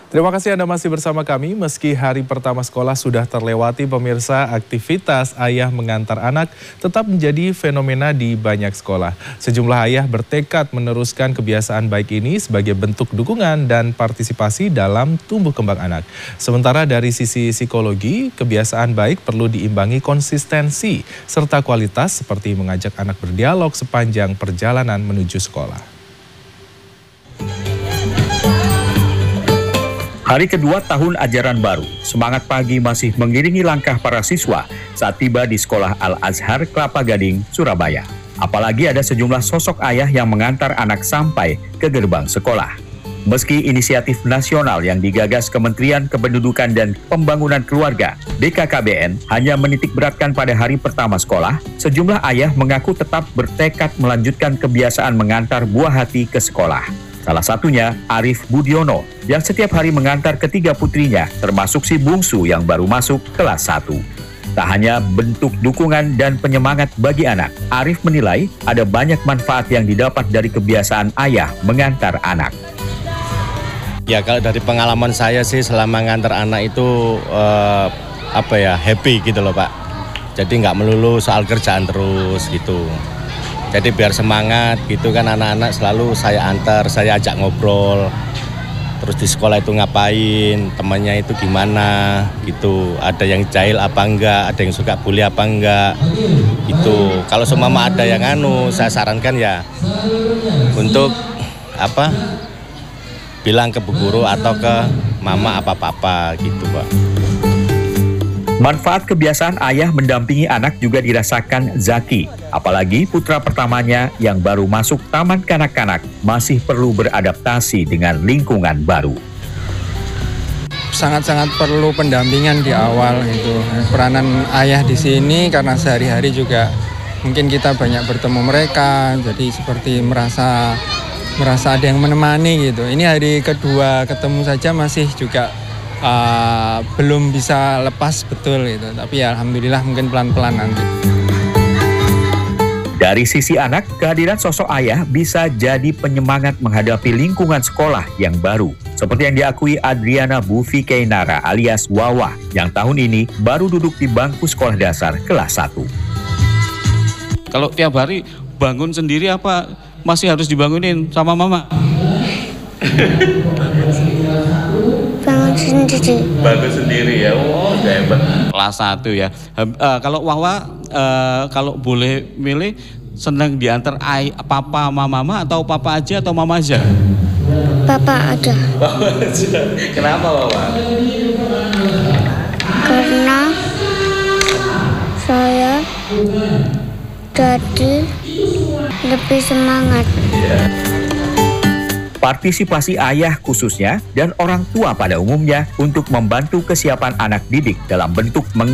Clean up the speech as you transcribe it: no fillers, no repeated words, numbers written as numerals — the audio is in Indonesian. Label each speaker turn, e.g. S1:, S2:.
S1: Terima kasih Anda masih bersama kami. Meski hari pertama sekolah sudah terlewati, pemirsa, aktivitas ayah mengantar anak tetap menjadi fenomena di banyak sekolah. Sejumlah ayah bertekad meneruskan kebiasaan baik ini sebagai bentuk dukungan dan partisipasi dalam tumbuh kembang anak. Sementara dari sisi psikologi, kebiasaan baik perlu diimbangi konsistensi serta kualitas seperti mengajak anak berdialog sepanjang perjalanan menuju sekolah.
S2: Hari kedua tahun ajaran baru, semangat pagi masih mengiringi langkah para siswa saat tiba di Sekolah Al-Azhar Kelapa Gading, Surabaya. Apalagi ada sejumlah sosok ayah yang mengantar anak sampai ke gerbang sekolah. Meski inisiatif nasional yang digagas Kementerian Kependudukan dan Pembangunan Keluarga (BKKBN) hanya menitik beratkan pada hari pertama sekolah, sejumlah ayah mengaku tetap bertekad melanjutkan kebiasaan mengantar buah hati ke sekolah. Salah satunya Arif Budiono yang setiap hari mengantar ketiga putrinya, termasuk si bungsu yang baru masuk kelas 1. Tak hanya bentuk dukungan dan penyemangat bagi anak, Arif menilai ada banyak manfaat yang didapat dari kebiasaan ayah mengantar anak.
S3: Ya, kalau dari pengalaman saya sih selama ngantar anak itu happy gitu loh Pak. Jadi nggak melulu soal kerjaan terus gitu. Jadi biar semangat gitu kan, anak-anak selalu saya antar, saya ajak ngobrol. Terus di sekolah itu ngapain, temannya itu gimana gitu. Ada yang jahil apa enggak, ada yang suka bully apa enggak gitu. Kalau seumpama ada yang saya sarankan ya untuk bilang ke bu guru atau ke mama apa-apa gitu Pak.
S2: Manfaat kebiasaan ayah mendampingi anak juga dirasakan Zaki. Apalagi putra pertamanya yang baru masuk taman kanak-kanak masih perlu beradaptasi dengan lingkungan baru.
S4: Sangat-sangat perlu pendampingan di awal itu. Peranan ayah di sini karena sehari-hari juga mungkin kita banyak bertemu mereka, jadi seperti merasa ada yang menemani gitu. Ini hari kedua ketemu saja masih juga belum bisa lepas betul gitu, tapi ya alhamdulillah mungkin pelan-pelan nanti.
S2: Dari sisi anak, kehadiran sosok ayah bisa jadi penyemangat menghadapi lingkungan sekolah yang baru. Seperti yang diakui Adriana Bufi Keinara alias Wawa, yang tahun ini baru duduk di bangku sekolah dasar kelas 1.
S5: Kalau tiap hari bangun sendiri apa masih harus dibangunin sama mama?
S3: Bangun sendiri ya, hebat.
S5: Kelas 1 ya. Kalau Wawa kalau boleh milih senang diantar papa sama mama atau papa aja atau mama aja?
S6: Papa aja.
S3: Papa aja. Kenapa Wawa?
S6: Karena saya jadi lebih semangat.
S2: Partisipasi ayah khususnya dan orang tua pada umumnya untuk membantu kesiapan anak didik dalam bentuk